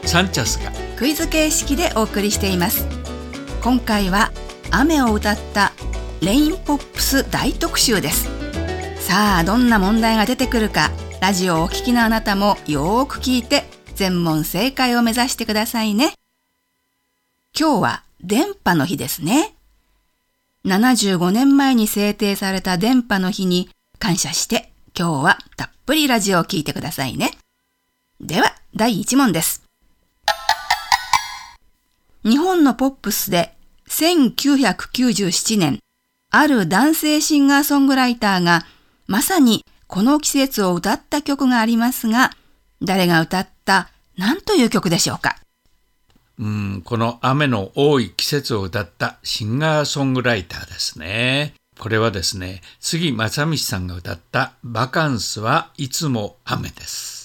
サンチャスがクイズ形式でお送りしています。今回は雨を歌ったレインポップス大特集です。さあ、どんな問題が出てくるか、ラジオをお聞きのあなたもよーく聞いて全問正解を目指してくださいね。今日は電波の日ですね。75年前に制定された電波の日に感謝して、今日はたっぷりラジオを聞いてくださいね。では、第1問です。日本のポップスで1997年、ある男性シンガーソングライターがまさにこの季節を歌った曲がありますが、誰が歌った何という曲でしょうか？ この雨の多い季節を歌ったシンガーソングライターですね。これはですね、杉正道さんが歌ったバカンスはいつも雨です。